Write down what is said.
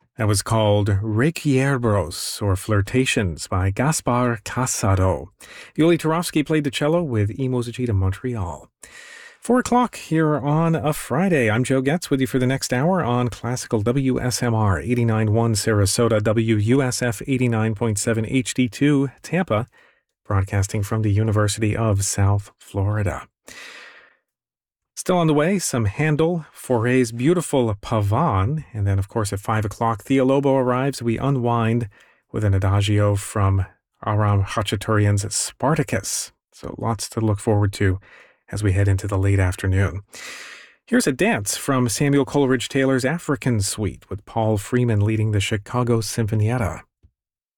That was called Requiebros, or Flirtations, by Gaspar Casado. Yuli Turovsky played the cello with Emoji de Montreal. 4 o'clock here on a Friday. I'm Joe Getz with you for the next hour on Classical WSMR 89.1 Sarasota, WUSF 89.7 HD2 Tampa, broadcasting from the University of South Florida. Still on the way, some Handel, Fauré's beautiful Pavane, and then, of course, at 5 o'clock, Thea Lobo arrives. We unwind with an adagio from Aram Khachaturian's Spartacus. So lots to look forward to as we head into the late afternoon. Here's a dance from Samuel Coleridge Taylor's African Suite, with Paul Freeman leading the Chicago Sinfonietta.